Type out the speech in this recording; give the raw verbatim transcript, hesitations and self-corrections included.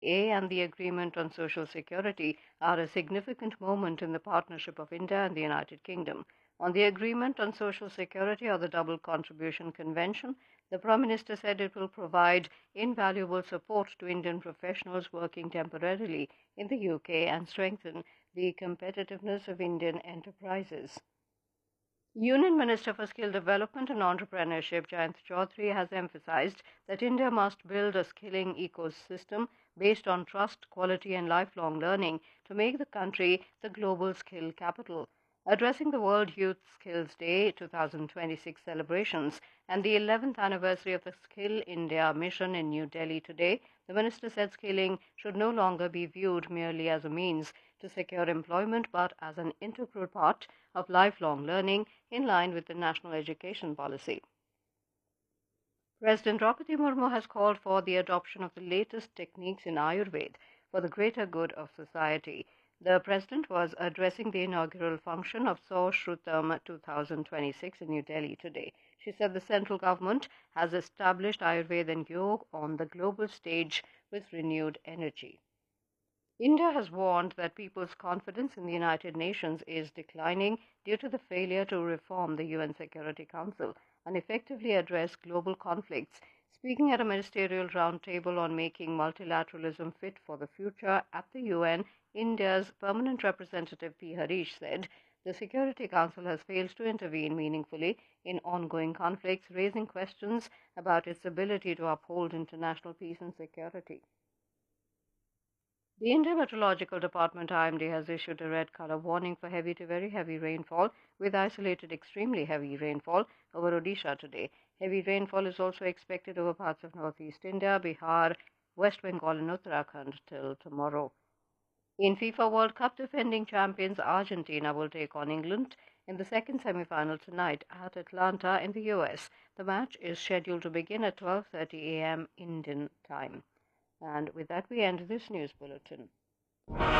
and the Agreement on Social Security are a significant moment in the partnership of India and the United Kingdom. On the Agreement on Social Security, or the Double Contribution Convention, the Prime Minister said it will provide invaluable support to Indian professionals working temporarily in the U K and strengthen the competitiveness of Indian enterprises. Union Minister for Skill Development and Entrepreneurship Jayant Chaudhary has emphasized that India must build a skilling ecosystem based on trust, quality, and lifelong learning to make the country the global skill capital. Addressing the World Youth Skills Day twenty twenty-six celebrations and the eleventh anniversary of the Skill India mission in New Delhi today, the minister said skilling should no longer be viewed merely as a means to secure employment but as an integral part of lifelong learning in line with the national education policy. President Draupadi Murmu has called for the adoption of the latest techniques in Ayurveda for the greater good of society. The president was addressing the inaugural function of Sushrutam twenty twenty-six in New Delhi today. She said the central government has established Ayurveda and Yoga on the global stage with renewed energy. India has warned that people's confidence in the United Nations is declining due to the failure to reform the U N Security Council and effectively address global conflicts. Speaking at a ministerial roundtable on making multilateralism fit for the future at the U N, India's permanent representative P. Harish said the Security Council has failed to intervene meaningfully in ongoing conflicts, raising questions about its ability to uphold international peace and security. The Indian Meteorological Department I M D has issued a red color warning for heavy to very heavy rainfall with isolated extremely heavy rainfall over Odisha today. Heavy rainfall is also expected over parts of northeast India, Bihar, West Bengal and Uttarakhand till tomorrow. In FIFA World Cup, defending champions Argentina will take on England in the second semi-final tonight at Atlanta in the U S. The match is scheduled to begin at twelve thirty a m Indian time. And with that, we end this news bulletin.